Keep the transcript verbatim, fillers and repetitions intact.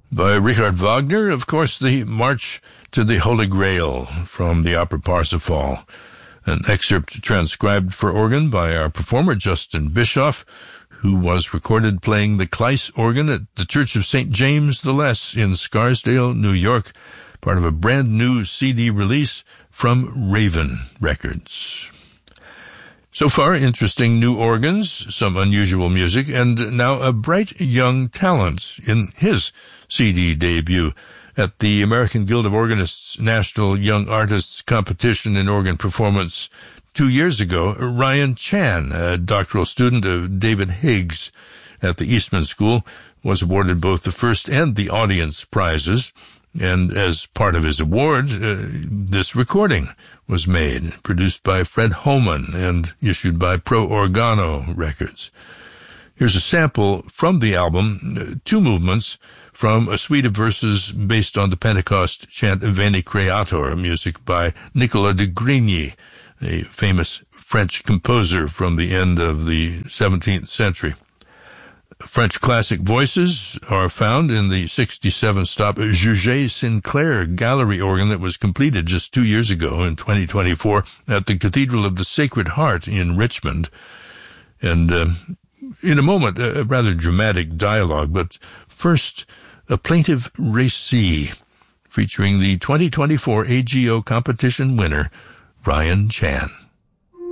By Richard Wagner, of course, the March to the Holy Grail from the opera Parsifal, an excerpt transcribed for organ by our performer Justin Bischoff, who was recorded playing the Kleiss organ at the Church of Saint James the Less in Scarsdale, New York, part of a brand new C D release from Raven Records. So far, interesting new organs, some unusual music, and now a bright young talent in his C D debut at the American Guild of Organists National Young Artists Competition in Organ Performance two years ago. Ryan Chan, a doctoral student of David Higgs at the Eastman School, was awarded both the first and the audience prizes, and as part of his award, uh, this recording was made, produced by Fred Holman and issued by Pro Organo Records. Here's a sample from the album, two movements from a suite of verses based on the Pentecost chant Veni Creator, music by Nicolas de Grigny, a famous French composer from the end of the seventeenth century. French classic voices are found in the sixty-seven stop Jugé Sinclair gallery organ that was completed just two years ago in twenty twenty-four at the Cathedral of the Sacred Heart in Richmond. And uh, in a moment, a rather dramatic dialogue, but first, a plaintive récit featuring the twenty twenty-four A G O competition winner, Ryan Chan.